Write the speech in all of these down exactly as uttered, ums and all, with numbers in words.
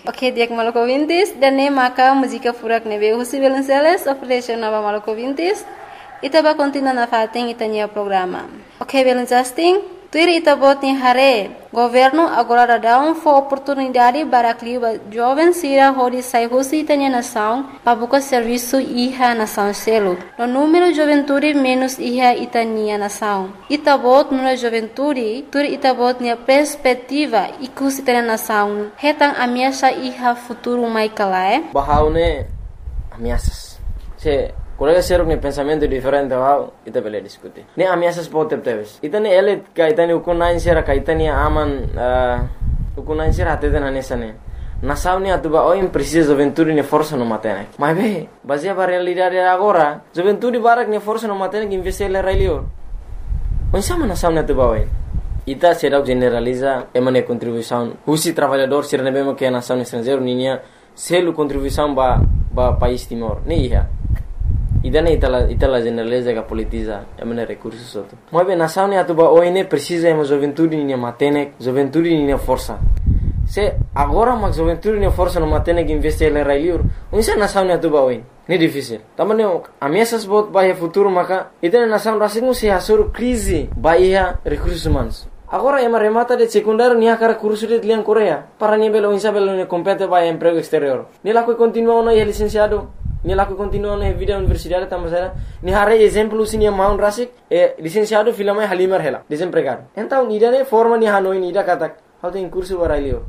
Ok, dia maluco ouvintes, dan nem maka música furak nebe Husi Belenceles, oferece nova maluco ouvintes, itaba continua na fating itanya programa. Ok, Belencesting, tuir itabot ni hare, governo agora dá um for oportunidade para clima jovem sira hodi sai Husi itanya nação, para buscar serviço iha nação selo. No número juventude menos iha itanya nação. Itabot nuna juventude, tuir itabot ni perspectiva ikus itanya nação. Hetang ameaça iha futuro mai kalae. Bahaune ameaças. Se colega ser um pensamento diferente ao ita bele discutir. Ne ameaças pode ter. Itane ele kaitani ukunain sera kaitani aman ukunain sera até na nessa ne. Nação ne atuba o precisa juventude ne força no matene. Mas bem, baseia para realidade agora, juventude barak ne força no matene que investir ele railio. Onde sama nação ne atuba o ita será generaliza emane contribuição. Husi trabalhador ser ne bem que a nação estrangeiro ninha selo contribuição ba ba país Timor. Ne ia. Idane itala itala generaliza que politiza emane recursos soto. Mas bem nação ne atuba o ne precisa ema juventude ninha matene, juventude ninha força. Se agora mas juventude ninha força no matene que investir ele railio. Onde sa nação ne atuba o ne difícil. Também ameaças bot bahia futuro maka itane nação rasingu se hasur crise bahia recursos humanos. Agora ema remata de secundário nia cara curso de liang Coreia para nia belo insa belo ne compete para emprego exterior. Ni lá que continua no é licenciado, ni lá que continua no vida universidade tamasera, ni hare exemplo sini maun rasik é licenciado filama halimar hela, desempregado. Então ni dane forma ni hanoi ni da katak, how tem curso para ilio.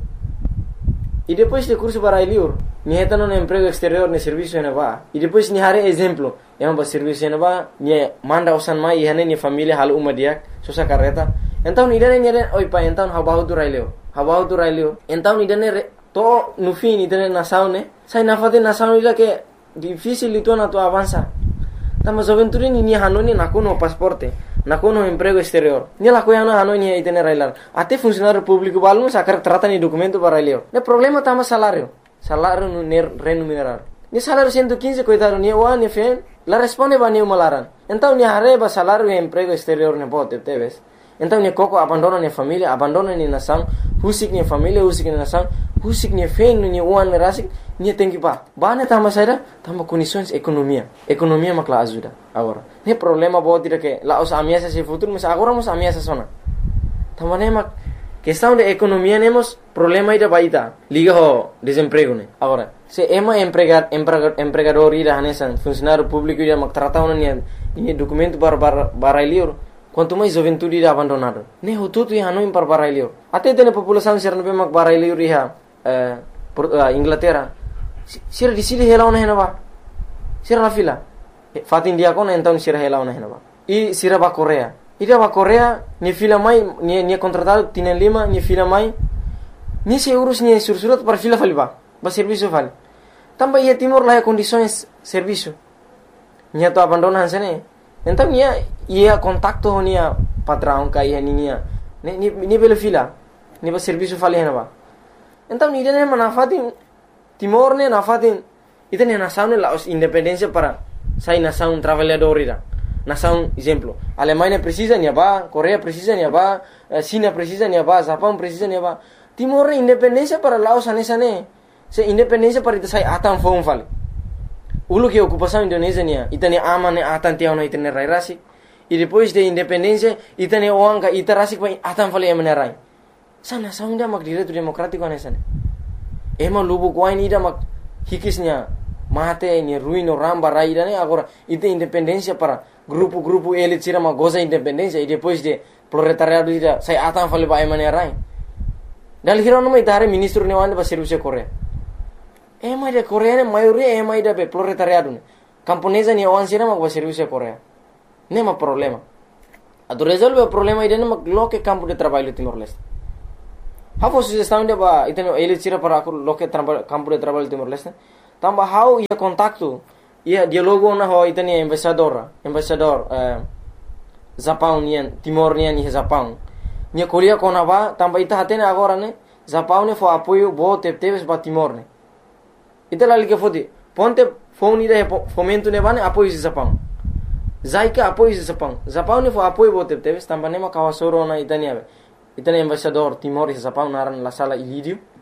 E depois de curso para ilio, ni heta no emprego exterior ne serviço ne va. E depois ni hare exemplo, ema ba serviço ne va, ni manda usan mai e hane ni família hal uma dia, sosa carreta. Então idane nere oi pa então habahu tu raileo habahu tu raileo então idane to no fim idane nação ne sai na fade nação ila que difícil itu na tu avança tama juventude ni ni hanoni na kono pasporte na kono emprego exterior ni la koyana hanoni idane railar até funcionário público balun sakar trata ni documento para raileo ne problema tama salário salário no remunerar ni salário cento e quinze coitado ni o ani fen la responde ba ni malaran então ni hareba salário e emprego exterior ne pode teves. Então ni koko abandona ni família, abandona ni nação, husik ni família, husik ni nação, husik ni fen ni uan rasik, ni tem que ba. Ba ne tama saída, tama condições economia. Economia makla ajuda agora. Ne problema bo tira que lá os ameaças se futuro, mas agora mos ameaças sona. Tama ne mak questão de economia nemos problema ida baita. Liga ho desemprego ne. Agora, se ema empregar empregador ida hanesan, funcionário público ida mak trata una ni ni documento para para lior. Quanto mais juventude irá abandonado. Ne hututu ia não para barailio. Até tem a população ser não bem mak barailio riha Inglaterra. Sira di sili hela ona henaba. Sira na fila. Fatin dia kona então sira hela ona henaba. E sira ba Coreia. Ida ba Coreia ni fila mai ni ni contratado tienen lima ni fila mai. Ni se urus ni sursurat para fila faliba. Ba serviço vale. Também ia Timor lá condições serviço. Ni to abandonan sene. Então nia ia contacto nia patrão kai nia ni ni ni bela fila ni ba serviço fali henaba. Então ni dene manafatin Timor ne nafatin itene nação ne la independência para sai nação trabalhador ira. Nação exemplo, Alemanha precisa nia ba, Coreia precisa nia ba, China precisa nia ba, Japão precisa nia ba. Timor independência para Laos anesa ne. Se independência para ita sai atan fon fali. Ulu que ocupação Indonésia nia, itane aman atan tiao na itane rai rasik. E depois de independência, itane oanga ita rasik pa atan fali emane rai. Sa nação ida mak direito democrático anesa ne. Ema lubu kuain ida mak hikisnya mate ni ruino ramba rai ida ne agora ita independência para grupo-grupo elit sira mak goza independência e depois de proletariado ida sai atan fali pa emane rai. Dal hirono mai tare ministro ne wande ba serviço Coreia. Ema ida Coreia ne maioria ema ida be proletariado ne. Camponesa ni awan sira mak ba serviço Coreia. Nema problema. Atu resolve o problema ida ne mak loke campo de trabalho Timor-Leste. Hafo sugestão de ba itene elit sira para loke campo de trabalho Timor-Leste. Tamba how ia contacto ia dialogo na ho itene embaixador, embaixador eh Japão nian Timor nian ni Japão. Nia Coreia kona ba tamba ita hatene agora ne Japão ne fo apoio bo tepteves ba Timor ne. Ita lali que fodi ponte phone ida fomento ne bane apoio de Japão. Zaika apoio de Japão. Japão ne fo apoio bo tepteves tamba ne ma kawasoro na itania. Itane embaixador Timor e Japão naran la sala ilidio.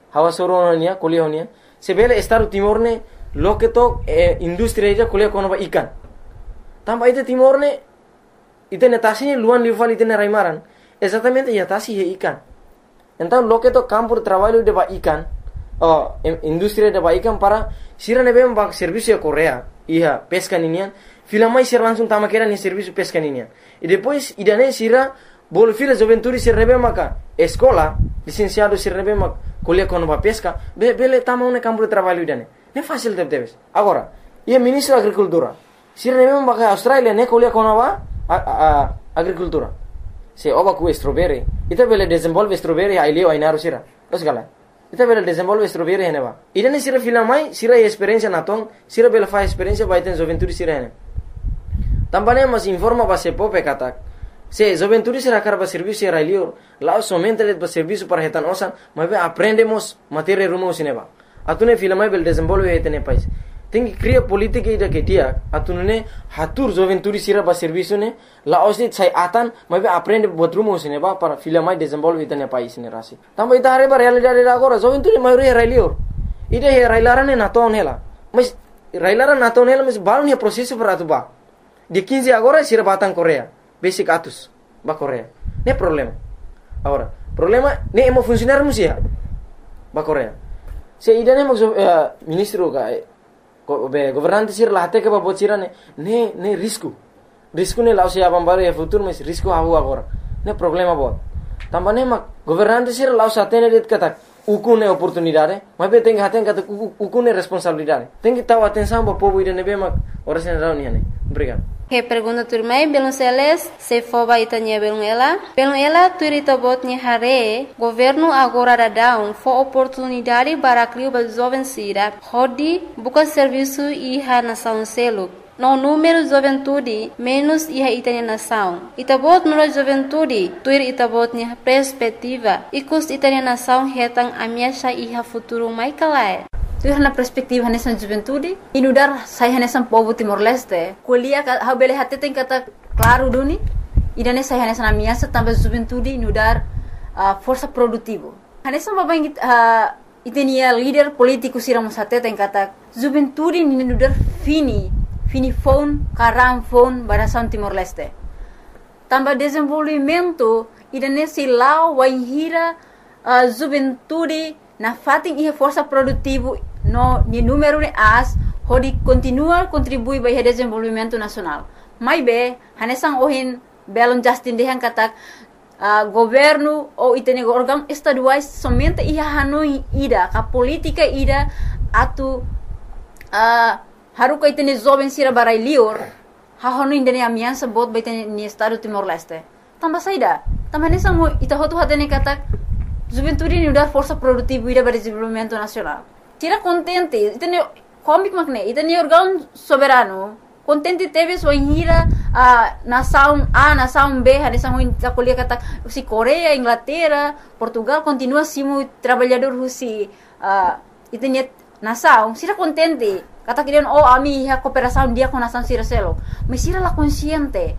hawa soronia kuliahnya sebele Estado Timor ne lo que to eh, industria ija kuliah kono ba ikan tamba ite Timor ne ite netasi luan liufal ite raimaran exatamente ya tasi he ikan então lo que to campo de trabalho de ba ikan oh industria de ba ikan para sira ne bem ba serviço de Coreia iha pesca ninian filamai sira langsung tama kera ni serviço pesca ninian e depois idane sira bol fila juventude sira ne maka escola licenciado sira ne mak kuliah kono ba pesca be bele tama un campo de trabalho idane ne fácil de debes agora ia ministro da agricultura sira ne bem maka Australia ne kuliah kono ba agricultura se oba ku strawberry ita bele desenvolve strawberry ai leo ai naru sira terus gala ita bele desenvolve strawberry hene ba idane sira filamai sira experiência naton sira bele fa experiência ba iten juventude sira hene tambane mas informa ba se pope katak se juventude sira karba serviço era leo lá somente le ba serviço para retan osan mas aprendemos matéria rumo sineba atune filamai bele desenvolve etene país tem que criar política ida que dia atunune hatur juventude sira ba serviço ne la osni sai atan mas aprende buat rumo sineba para filamai desenvolve etene país ne rasi tamba ita are ba realidade agora juventude maioria era leo ida he railarane na ton hela mas railara na ton hela mas baru ne processo para tu ba de quinze agora sira batang Coreia basic atus ba Coreia ne problema agora problema ne emo funcionar musia ba Coreia se idane mo uh, ministro ka be governante sir la hate ke ba bocira ne ne ne risco risco ne lao se abam baru ya futuro mas risco hahu agora ne problema bot tambane ma governante sir lao sa tene det kata ukune oportunidade mas be tem haten kata ukune responsabilidade tem que tahu atenção ba povo idane be ma ora sen rauni ne obrigado. Que pergunta turmai belum seles se foba itanya belum ela belum ela turita botnya hare governo agora dadão fo oportunidade para criar ba jovem sira hodi buka serviço iha nação selo no número juventude menos iha itanya nação itabot no juventude tuir itabotnya perspectiva ikus itanya nação hetang amiasha iha futuro mai kalai tu na perspektiva nessa juventude inudar saya nessa povo Timor Leste kuliah ha bele hate tem kata claro duni idane saya nessa na minha também juventude inudar uh, força produtivo nessa babang uh, itenia líder político siramos hate tem kata juventude inudar fini fini phone karam phone barasan Timor Leste tambah desenvolvimento idane silau waihira uh, juventude na fating iha força produtivo no ni número de as hodi continua contribui para o desenvolvimento nacional mai be hanesang ohin belon Justin dehan katak uh, governo ou itene órgão estaduais somente iha hanoi ida ka política ida atu uh, haruka itene jovem sira barai lior ha hono indene amiança bot ba itene ni estado Timor Leste tamba saida tamba hanesang ita hotu hatene katak juventude ni udar força produtiva ida para desenvolvimento nacional tira contente itene comic makne itene órgão soberano contente teve so inhira a nação A nação B hanesang ta kuliah kata si Coreia Inglaterra Portugal continua simo trabalhador husi uh, itene nação sira contente kata kirian oh ami ha cooperação dia com nação sira selo mas sira la consciente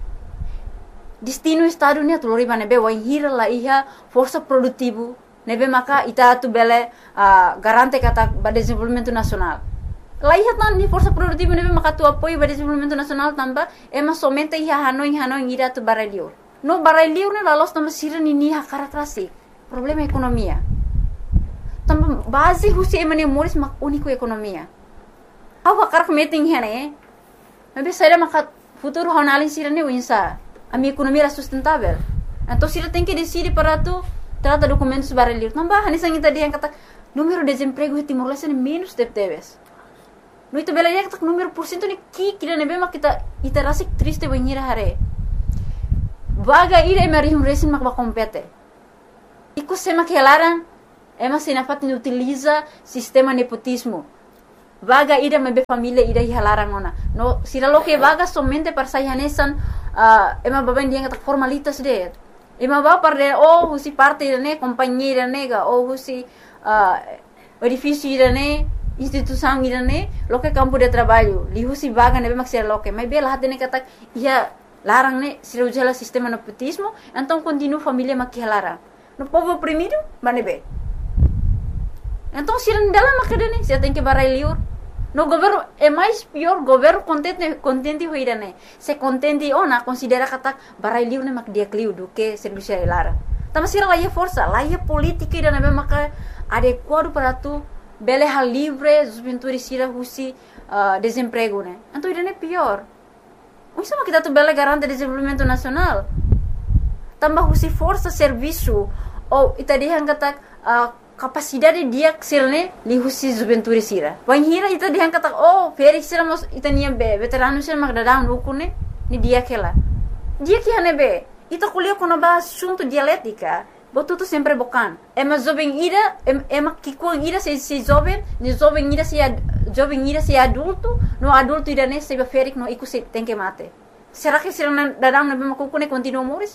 destino estado ni atulori manebe wa hira la iha força produtivo nebe maka ita tu bele uh, garante kata ba desenvolvimento nacional la iha tan ni força produtivo nebe maka tu apoio ba desenvolvimento nacional tamba ema somente iha hanoi hanoi ira tu barelio no barelio ne la los tamba sira ni ni ha karatrasi problema ekonomia tamba base husi emane moris mak unico ekonomia awa karak meeting hene nebe sira maka futuro honalin sira ni winsa a minha economia era sustentável. Então, se ele tem que decidir para tu, trata documentos barulhos. Não vai, nessa gente dia kata número de desemprego em Timor Leste é menos de teves. No itu bela dia kata número por cento ni ki kira nebe mak kita ita rasik triste banhira hare. Vaga ira emari um resin mak ba compete. Iku sema que elaran ema sinafat ni utiliza sistema nepotismo. Vaga ida mebe família ida hilaran ona. No, sira lo que vaga somente para sayanesan uh, ema baben dia kata formalitas de. Ema ba para oh husi parte ne companhia nega oh husi uh, edifício ne instituição ne lo que campo de trabalho. Li husi vaga nebe mak sira lo que. Mas bela hat ne kata ia larang ne sira ujala sistema nepotismo, então continua família mak hilaran. No povo oprimido, manebe. Então, se não dá lá macadane, você tem que barai liur. No governo é mais pior, governo contente contente hoira né. Se contente ou na considera kata barai liur né mak dia kliu do que serviço lara. Tama sira lá é força, lá é política e na maka adequado para tu bele hal livre, juventude sira husi uh, desemprego né. Então isso é pior. Isso é kita tu bele garante desenvolvimento nacional. Tambah husi força serviço ou ita dihan kata uh, capacidade dia sirne li husi juventude sira. Wan hira ita dihan kata oh feri sira mos ita niya be veterano sira mak dadang rukune ni dia kela. Dia que hane be ita kuliah kono ba assunto dialética. Botu tu sempre bocan. Ema jovem ira, ema kikuang ira se se jovem, ni jovem ira se jovem ira se adulto, no adulto ira ne se beferik no iku se tem que mate. Será que sira dadang na be makukune continua moris?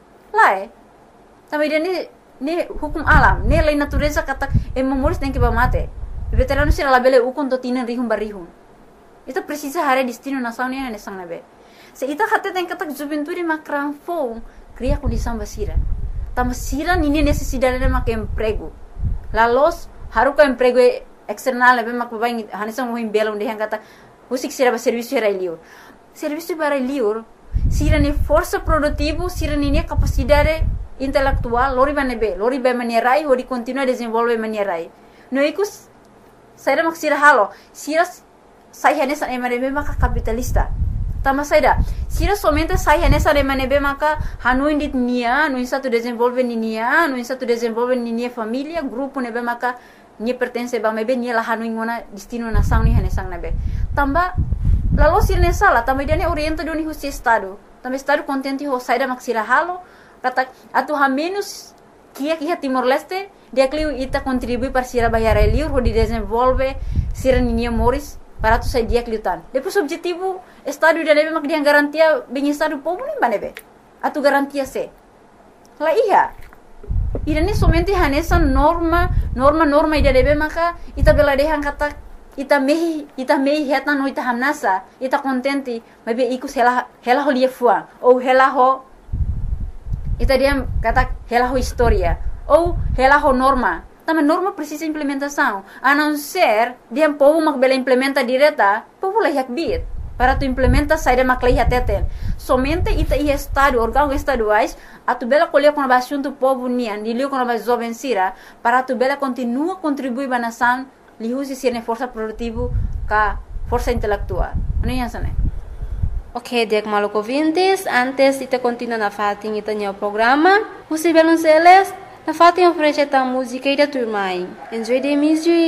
Lá é. Também ira ne ne hukum alam, ne lei natureza kata ema moris tem que ba mate. Veterano sira labele ukon to tinan rihum barihum. Ita precisa hare destino nação ne ne sang na be. Se ita kata tem kata juventude makran fo, cria condição basira. Tama sira nini necessidade de mak emprego. La los haruka emprego external be mak babai hanisang mo himbela onde hang kata usik sira ba serviço era liur. Serviço para liur sira ni força produtivo, sira ni capacidade intelectual, lori bane be, lori be manierai ori continua desenvolve manierai. No ikus saira mak sira halo, sira sai hanesa emare be mak capitalista. Tama saida, sira somente sai nessa remanebe maka hanuin dit nia, no insa tu desenvolve ni nia, no insa tu desenvolve ni nia família, grupo nebe maka ni pertence ba mebe ni la hanuin ngona destino na sang ni hanesang nebe. Tamba lalu sira nessa la, tamba dia ne orienta do ni husi estado. Tamba estado contente ho saida mak sira halo, kata atu ha menos kia kia Timor Leste, dia kliu ita contribui para sira bayar liur ho di desenvolve sira ni nia moris. Para tu sai dia kliutan. Depois objetivo estado da nebe mak dia garantia bem-estar do povo nem banebe. Atu garantia se. La iya. Ira ni somente hanesa norma, norma norma ida nebe maka ita bela dehan kata ita mehi ita mehi heta no ita hamnasa, ita contente, mabe iku hela hela ho lia fua ou hela ho ita dia kata hela ho historia ou hela ho norma. Tama norma precisa implementação. A não ser, dia povo mak bela implementa direta, povo lah yak bit. Para tu implementa saída mak lah teten. Somente ita ia estado, órgão estaduais, a tu bela colher com a assunto povo nian, dilio com a jovem sira, para tu bela continua contribuir ba nação, li usi sirne força produtivo ka força intelectual. Ano yan sana? Ok, dek maluco vintes, antes ita continua na fating ita niya programa, usi belon seles, na fating oferece ta música e da turma. Enjoy the music.